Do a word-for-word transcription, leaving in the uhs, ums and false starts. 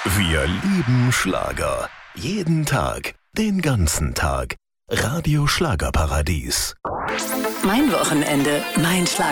Wir lieben Schlager. Jeden Tag, den ganzen Tag. Radio Schlagerparadies. Mein Wochenende, mein Schlager.